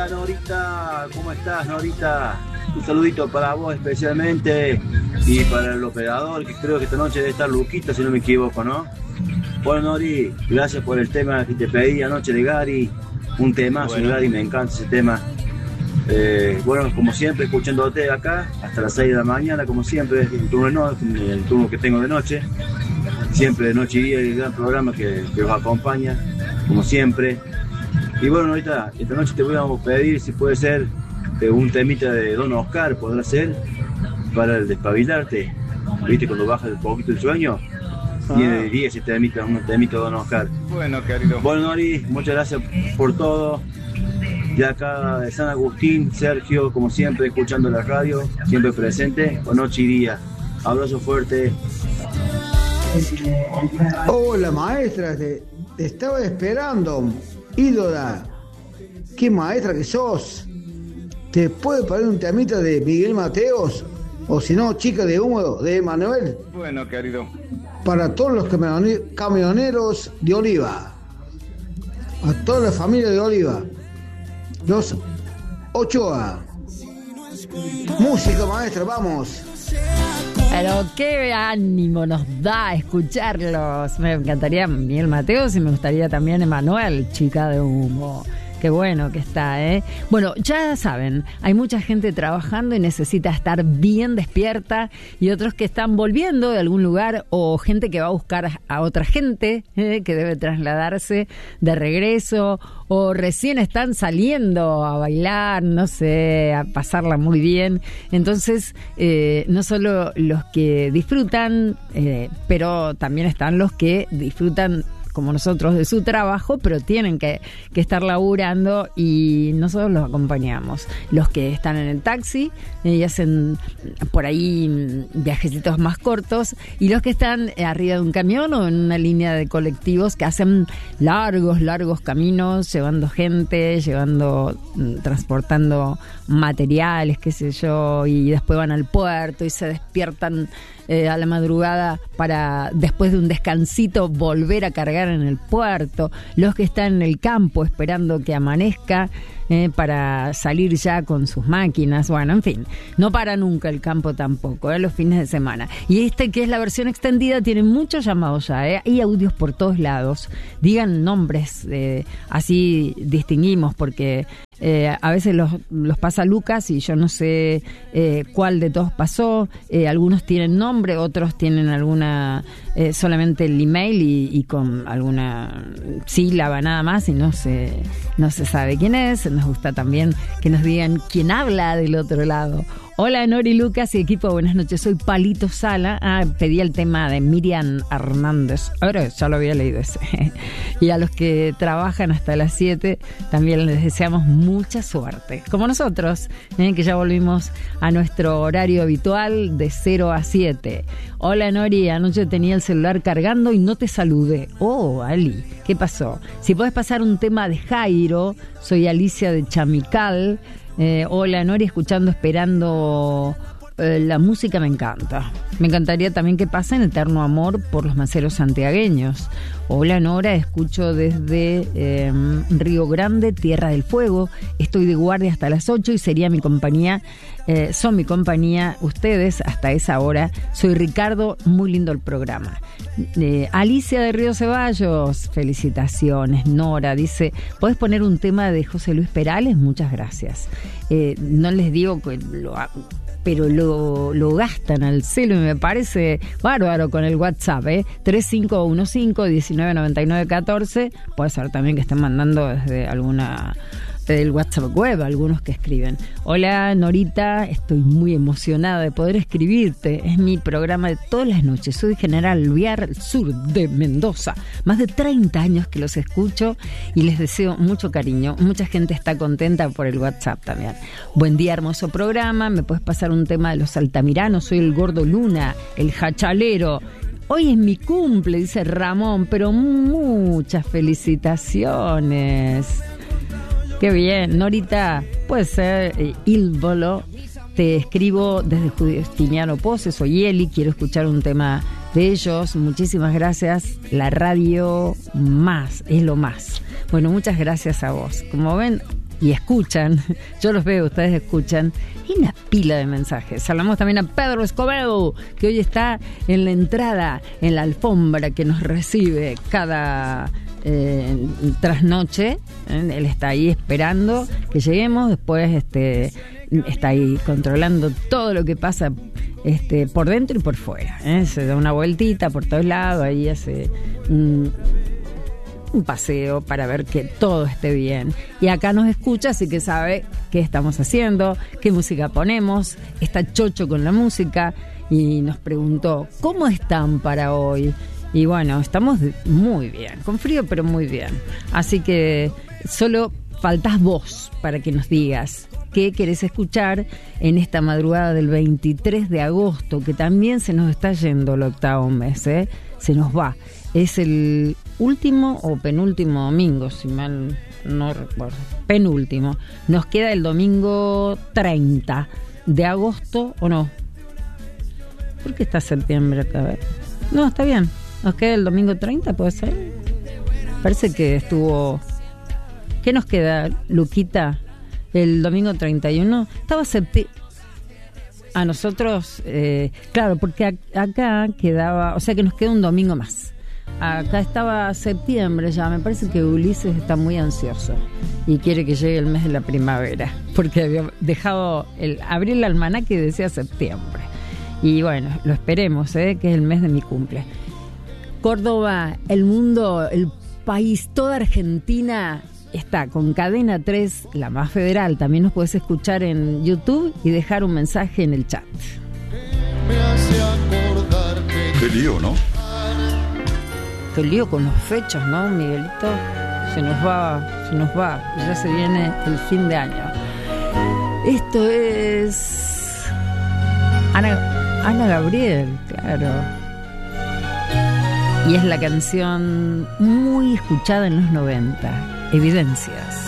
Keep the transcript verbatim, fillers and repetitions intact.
Hola Norita, ¿cómo estás Norita? Un saludito para vos especialmente y para el operador, que creo que esta noche debe estar Luquita, si no me equivoco, ¿no? Bueno Nori, gracias por el tema que te pedí anoche de Gary, un temazo bueno. de Gary, me encanta ese tema. Eh, bueno, como siempre, escuchándote acá hasta las seis de la mañana, como siempre, el turno, no, el turno que tengo de noche, siempre de noche y día, el gran programa que, que os acompaña, como siempre. Y bueno, ahorita, esta noche te voy a pedir si puede ser eh, un temita de Don Oscar, podrá ser, para el despabilarte, ¿viste? Cuando baja un poquito el sueño, tiene ah. diez ese temita, un temita de Don Oscar. Bueno, querido. Bueno, Nori, muchas gracias por todo. De acá de San Agustín, Sergio, como siempre, escuchando la radio, siempre presente, con noche y día. Abrazo fuerte. Hola, maestra, te, te estaba esperando. Ídola, qué maestra que sos. ¿Te puede poner un temita de Miguel Mateos? O si no, Chica de Humo de Manuel. Bueno, querido. Para todos los camioneros de Oliva. A toda la familia de Oliva. Los Ochoa. Música, maestra, vamos. Pero qué ánimo nos da escucharlos. Me encantaría Miguel Mateos y me gustaría también Emanuel, Chica de Humo. Qué bueno que está, ¿eh? Bueno, ya saben, hay mucha gente trabajando y necesita estar bien despierta, y otros que están volviendo de algún lugar, o gente que va a buscar a otra gente, ¿eh? que debe trasladarse de regreso, o recién están saliendo a bailar, no sé, a pasarla muy bien. Entonces, eh, no solo los que disfrutan, eh, pero también están los que disfrutan como nosotros de su trabajo, pero tienen que, que estar laburando, y nosotros los acompañamos. Los que están en el taxi y hacen por ahí viajecitos más cortos, y los que están arriba de un camión o en una línea de colectivos que hacen largos, largos caminos, llevando gente, llevando, transportando materiales, qué sé yo, y después van al puerto y se despiertan Eh, a la madrugada para, después de un descansito, volver a cargar en el puerto. Los que están en el campo esperando que amanezca eh, para salir ya con sus máquinas. Bueno, en fin, no para nunca el campo tampoco, eh, los fines de semana. Y este, que es la versión extendida, tiene muchos llamados ya, eh. Hay audios por todos lados. Digan nombres, eh, así distinguimos, porque Eh, a veces los, los pasa Lucas y yo no sé eh, cuál de todos pasó. Eh, algunos tienen nombre, otros tienen alguna, eh, solamente el email y, y con alguna sílaba nada más, y no se, no se sabe quién es. Nos gusta también que nos digan quién habla del otro lado. Hola Nori, Lucas y equipo, buenas noches, soy Palito Sala. Ah, pedí el tema de Miriam Hernández, ahora ya lo había leído ese. Y a los que trabajan hasta las siete también les deseamos mucha suerte, como nosotros, eh, que ya volvimos a nuestro horario habitual de cero a siete. Hola Nori, anoche tenía el celular cargando y no te saludé. Oh, Ali, ¿qué pasó? Si podés pasar un tema de Jairo, soy Alicia de Chamical. Eh, hola Nori, escuchando, esperando eh, la música, me encanta. Me encantaría también que pasen Eterno Amor por los Maceros santiagueños. Hola Nora, escucho desde eh, Río Grande, Tierra del Fuego. Estoy de guardia hasta las ocho y sería mi compañía, eh, son mi compañía ustedes hasta esa hora. Soy Ricardo, muy lindo el programa. Eh, Alicia de Río Ceballos, felicitaciones. Nora dice, ¿podés poner un tema de José Luis Perales? Muchas gracias. Eh, no les digo que lo pero lo, lo gastan al celo y me parece bárbaro con el WhatsApp, ¿eh? tres cinco uno cinco, uno nueve nueve nueve uno cuatro. Puede ser también que estén mandando desde alguna del WhatsApp web, algunos que escriben. Hola Norita, estoy muy emocionada de poder escribirte. Es mi programa de todas las noches. Soy General Viar, sur de Mendoza. Más de treinta años que los escucho y les deseo mucho cariño. Mucha gente está contenta por el WhatsApp también. Buen día, hermoso programa. ¿Me puedes pasar un tema de los Altamiranos? Soy el Gordo Luna, el Jachalero. Hoy es mi cumple, dice Ramón, pero muchas felicitaciones. Qué bien, Norita, puede ser eh, Ílvolo. Te escribo desde Justiniano Pose, soy Eli, quiero escuchar un tema de ellos. Muchísimas gracias, la radio más, es lo más. Bueno, muchas gracias a vos. Como ven, y escuchan, yo los veo, ustedes escuchan, y una pila de mensajes. Saludamos también a Pedro Escobedo, que hoy está en la entrada, en la alfombra que nos recibe cada eh, trasnoche. ¿eh? Él está ahí esperando que lleguemos, después este, está ahí controlando todo lo que pasa este, por dentro y por fuera. ¿eh? Se da una vueltita por todos lados, ahí hace un... un paseo para ver que todo esté bien. Y acá nos escucha, así que sabe qué estamos haciendo, qué música ponemos. Está chocho con la música y nos preguntó, ¿cómo están para hoy? Y bueno, estamos muy bien, con frío pero muy bien. Así que solo faltás vos para que nos digas qué querés escuchar en esta madrugada del veintitrés de agosto, que también se nos está yendo el octavo mes, ¿eh? Se nos va. Es el último o penúltimo domingo, si mal no recuerdo. Penúltimo. Nos queda el domingo treinta de agosto, ¿o no? ¿Por qué está septiembre acá? A ver. No, está bien. Nos queda el domingo treinta, ¿puede ser? Parece que estuvo... ¿Qué nos queda, Luquita? El domingo treinta y uno. Estaba septiembre. A nosotros, eh, claro, porque acá quedaba... O sea que nos queda un domingo más. Acá estaba septiembre ya, me parece que Ulises está muy ansioso y quiere que llegue el mes de la primavera, porque había dejado el abrir el almanaque y decía septiembre. Y bueno, lo esperemos, ¿eh? Que es el mes de mi cumple. Córdoba, el mundo, el país, toda Argentina está con Cadena tres, la más federal. También nos puedes escuchar en YouTube y dejar un mensaje en el chat. Me hace acordar que... Qué lío, ¿no? Qué lío con los fechas, ¿no, Miguelito? Se nos va, se nos va. Ya se viene el fin de año. Esto es... Ana, Ana Gabriel, claro. Y es la canción muy escuchada en los noventa, Evidencias.